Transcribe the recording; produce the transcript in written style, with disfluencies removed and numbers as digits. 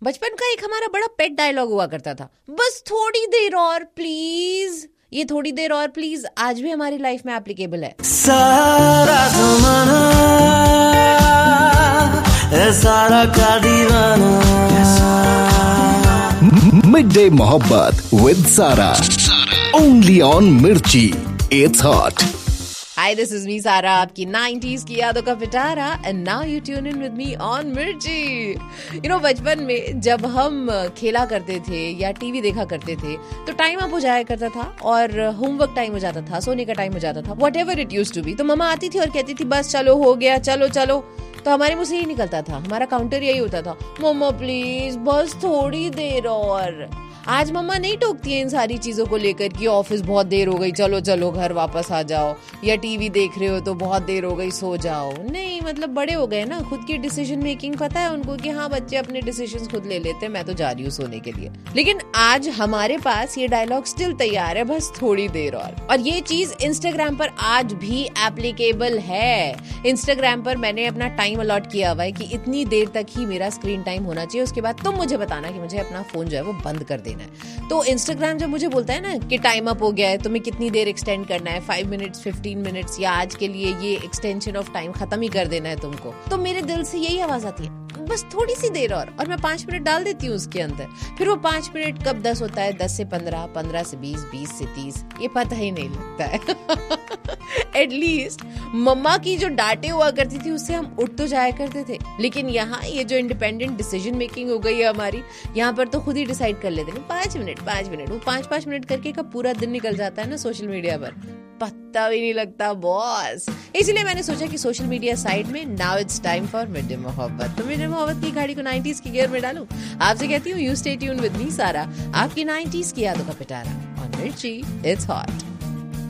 बचपन का एक हमारा बड़ा पेट डायलॉग हुआ करता था, बस थोड़ी देर और प्लीज। ये थोड़ी देर और प्लीज आज भी हमारी लाइफ में एप्लीकेबल है। सारा ज़माना है सारा का दीवाना। मिडडे मोहब्बत विद सारा, ओनली ऑन मिर्ची, it's hot. Hi, this is me, Sara, आपकी 90s की यादों का पिटारा, and now you tune in with me on मिर्ची। बचपन में जब हम खेला करते थे या टीवी देखा करते थे तो टाइम अप हो जाया करता था और होमवर्क टाइम हो जाता था, सोने का टाइम हो जाता था, whatever it used to be. तो मम्मा आती थी और कहती थी बस चलो हो गया, चलो चलो। तो हमारे मुंह से यही निकलता था, हमारा काउंटर यही होता था, मम्मा प्लीज बस थोड़ी देर और। आज मम्मा नहीं टोकती है इन सारी चीजों को लेकर कि ऑफिस बहुत देर हो गई, चलो चलो घर वापस आ जाओ, या टीवी देख रहे हो तो बहुत देर हो गई, सो जाओ। नहीं, मतलब बड़े हो गए ना, खुद की डिसीजन मेकिंग पता है उनको कि हाँ बच्चे अपने डिसीजंस खुद ले लेते हैं, मैं तो जा रही हूँ सोने के लिए। लेकिन आज हमारे पास ये डायलॉग स्टिल तैयार है, बस थोड़ी देर और ये चीज इंस्टाग्राम पर आज भी एप्लीकेबल है। इंस्टाग्राम पर मैंने अपना टाइम अलॉट किया हुआ है कि इतनी देर तक ही मेरा स्क्रीन टाइम होना चाहिए, उसके बाद तुम मुझे बताना कि मुझे अपना फोन जो है वो बंद कर देना है। तो इंस्टाग्राम जब मुझे बोलता है ना कि टाइम अप हो गया है, तुम्हें कितनी देर एक्सटेंड करना है, 5 मिनट्स 15 मिनट्स, या आज के लिए ये एक्सटेंशन ऑफ टाइम खत्म ही कर देना है तुमको, तो मेरे दिल से यही आवाज आती है बस थोड़ी सी देर और मैं 5 मिनट डाल देती हूँ उसके अंदर। फिर वो 5 मिनट कब 10 होता है, 10 से 15, 15 से 20, 20 से 30, ये पता ही नहीं लगता है। एटलीस्ट मम्मा की जो डांटे हुआ करती थी उससे हम उठ तो जाया करते थे, लेकिन यहाँ ये जो इंडिपेंडेंट डिसीजन मेकिंग हो गई है हमारी, यहाँ पर तो खुद ही डिसाइड कर लेते हैं 5 मिनट। वो 5 मिनट करके कब पूरा दिन निकल जाता है ना सोशल मीडिया पर, पता भी नहीं लगता बॉस। इसलिए मैंने सोचा कि सोशल मीडिया साइड में now it's time for midday मोहब्बत। तो मिडडे मोहब्बत की गाड़ी को 90s की गियर में डालूं। आपसे कहती हूँ you stay tune with me सारा, आपकी 90s की यादों का पिटारा ऑन मिर्ची, इट्स हॉट।